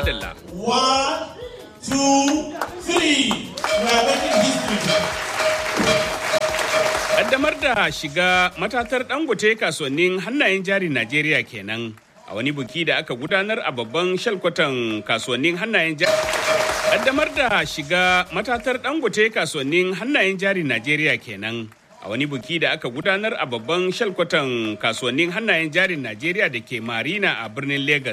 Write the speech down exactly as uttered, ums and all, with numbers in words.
madalla. One, two, three. We are making history. Kaddamar da shiga matatar Dangote kasuwannin hannayen jari Najeriya kenan a wani buki da aka gudanar a babban shalkwatan kasuwannin hannayen jari. Kaddamar da shiga matatar Dangote kasuwannin hannayen jari Najeriya kenan a wani buki da aka gudanar a babban shalkwatan kasuwannin hannayen jarin Najeriya da ke Marina a birnin Legas.